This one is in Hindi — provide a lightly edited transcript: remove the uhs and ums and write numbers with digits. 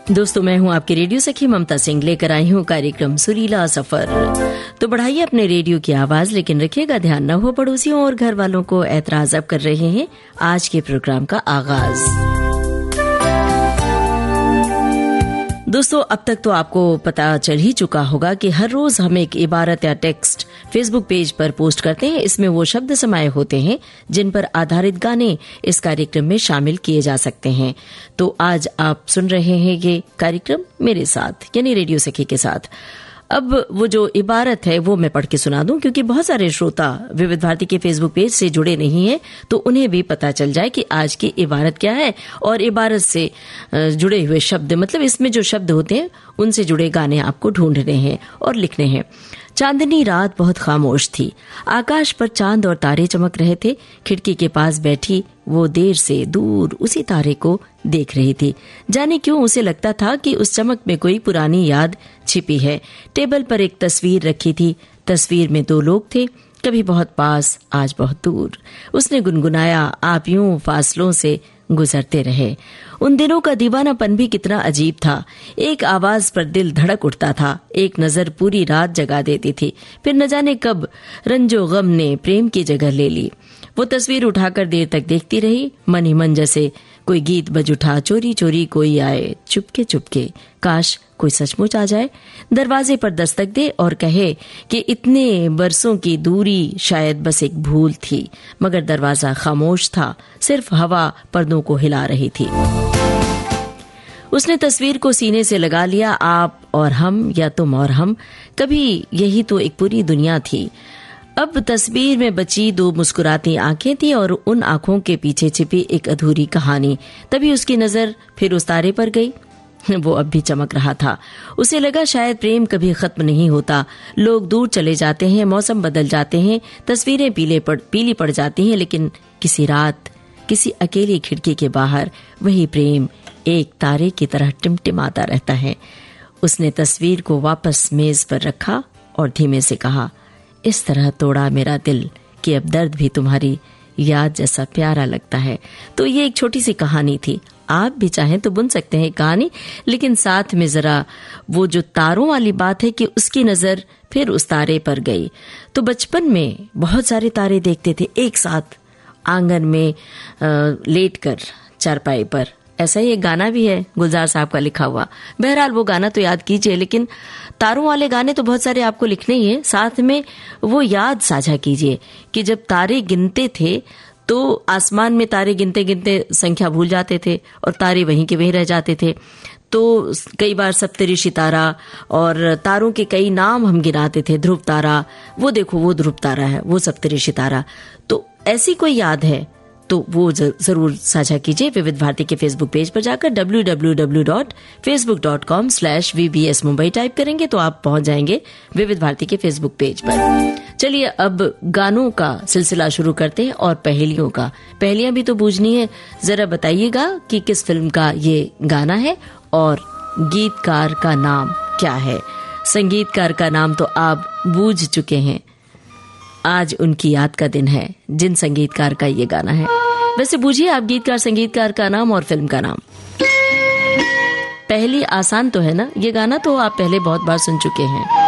दोस्तों, मैं हूं आपकी रेडियो सखी ममता सिंह, लेकर आई हूं कार्यक्रम सुरीला सफर। तो बढ़ाइए अपने रेडियो की आवाज, लेकिन रखिएगा ध्यान न हो पड़ोसियों और घर वालों को एतराज। अब कर रहे हैं आज के प्रोग्राम का आगाज। दोस्तों, अब तक तो आपको पता चल ही चुका होगा कि हर रोज हम एक इबारत या टेक्स्ट फेसबुक पेज पर पोस्ट करते हैं। इसमें वो शब्द समाये होते हैं जिन पर आधारित गाने इस कार्यक्रम में शामिल किए जा सकते हैं। तो आज आप सुन रहे हैं ये कार्यक्रम मेरे साथ, यानी रेडियो सखी के साथ। अब वो जो इबारत है वो मैं पढ़ के सुना दूं, क्योंकि बहुत सारे श्रोता विविध भारती के फेसबुक पेज से जुड़े नहीं हैं, तो उन्हें भी पता चल जाए कि आज की इबारत क्या है। और इबारत से जुड़े हुए शब्द, मतलब इसमें जो शब्द होते हैं उनसे जुड़े गाने आपको ढूंढने हैं और लिखने हैं। चांदनी रात बहुत खामोश थी। आकाश पर चांद और तारे चमक रहे थे। खिड़की के पास बैठी वो देर से दूर उसी तारे को देख रही थी। जाने क्यों उसे लगता था कि उस चमक में कोई पुरानी याद छिपी है। टेबल पर एक तस्वीर रखी थी। तस्वीर में दो लोग थे, कभी बहुत पास, आज बहुत दूर। उसने गुनगुनाया, आप यूं फासलों से गुजरते रहे। उन दिनों का दीवानापन भी कितना अजीब था। एक आवाज पर दिल धड़क उठता था, एक नजर पूरी रात जगा देती थी। फिर न जाने कब रंजो गम ने प्रेम की जगह ले ली। वो तस्वीर उठाकर देर तक देखती रही। मन ही मन जैसे कोई गीत बज उठा, चोरी चोरी कोई आए, चुपके चुपके, काश कोई सचमुच आ जाए, दरवाजे पर दस्तक दे और कहे कि इतने बरसों की दूरी शायद बस एक भूल थी। मगर दरवाजा खामोश था, सिर्फ हवा पर्दों को हिला रही थी। उसने तस्वीर को सीने से लगा लिया। आप और हम, या तुम और हम, कभी यही तो एक पूरी दुनिया थी। अब तस्वीर में बची दो मुस्कुराती आंखें थी और उन आंखों के पीछे छिपी एक अधूरी कहानी। तभी उसकी नजर फिर उस तारे पर गई। वो अब भी चमक रहा था। उसे लगा शायद प्रेम कभी खत्म नहीं होता। लोग दूर चले जाते हैं, मौसम बदल जाते हैं, तस्वीरें पीली पड़ जाती हैं, लेकिन किसी रात किसी अकेली खिड़की के बाहर वही प्रेम एक तारे की तरह टिमटिमाता रहता है। उसने तस्वीर को वापस मेज पर रखा और धीमे से कहा, इस तरह तोड़ा मेरा दिल कि अब दर्द भी तुम्हारी याद जैसा प्यारा लगता है। तो ये एक छोटी सी कहानी थी। आप भी चाहें तो बुन सकते हैं कहानी, लेकिन साथ में जरा वो जो तारों वाली बात है कि उसकी नजर फिर उस तारे पर गई। तो बचपन में बहुत सारे तारे देखते थे एक साथ, आंगन में लेटकर चारपाई पर। ऐसा ही एक गाना भी है गुलजार साहब का लिखा हुआ। बहरहाल वो गाना तो याद कीजिए, लेकिन तारों वाले गाने तो बहुत सारे आपको लिखने ही है। साथ में वो याद साझा कीजिए कि जब तारे गिनते थे तो आसमान में तारे गिनते गिनते संख्या भूल जाते थे और तारे वहीं के वहीं रह जाते थे। तो कई बार सप्तऋषि तारा और तारों के कई नाम हम गिनाते थे। ध्रुव तारा, वो देखो वो ध्रुव तारा है, वो सप्तऋषि तारा। तो ऐसी कोई याद है तो वो जरूर साझा कीजिए। विविध भारती के फेसबुक पेज पर जाकर www.facebook.com/VBS मुंबई टाइप करेंगे तो आप पहुंच जाएंगे विविध भारती के फेसबुक पेज पर। चलिए अब गानों का सिलसिला शुरू करते हैं और पहेलियों का। पहेलियां भी तो बूझनी है। जरा बताइएगा कि किस फिल्म का ये गाना है और गीतकार का नाम क्या है। संगीतकार का नाम तो आप बूझ चुके हैं। आज उनकी याद का दिन है जिन संगीतकार का ये गाना है। वैसे बूझिए आप गीतकार, संगीतकार का नाम और फिल्म का नाम। पहली आसान तो है ना, ये गाना तो आप पहले बहुत बार सुन चुके हैं।